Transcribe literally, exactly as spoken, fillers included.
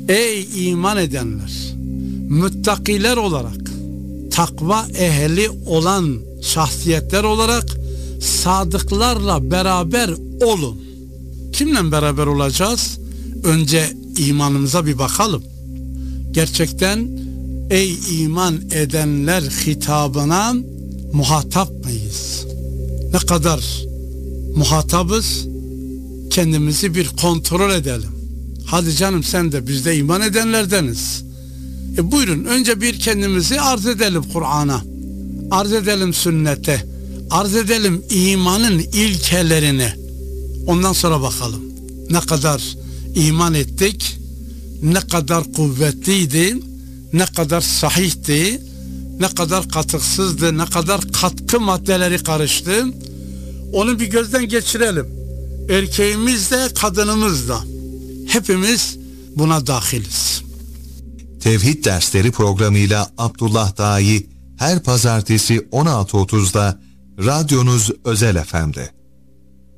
Ey iman edenler, müttakiler olarak, takva ehli olan şahsiyetler olarak sadıklarla beraber olun. Kimle beraber olacağız? Önce imanımıza bir bakalım. Gerçekten ey iman edenler hitabına muhatap mıyız? Ne kadar muhatabız? Kendimizi bir kontrol edelim. Hadi canım, sen de biz de iman edenlerdeniz. E buyurun, önce bir kendimizi arz edelim Kur'an'a. Arz edelim sünnete. Arz edelim imanın ilkelerini. Ondan sonra bakalım ne kadar iman ettik, ne kadar kuvvetliydi, ne kadar sahihti, ne kadar katıksızdı, ne kadar katkı maddeleri karıştı. Onu bir gözden geçirelim. Erkeğimiz de kadınımız da. Hepimiz buna dahiliz. Tevhid Dersleri programıyla Abdullah Dai her pazartesi on altı otuzda radyonuz Özel F M'de.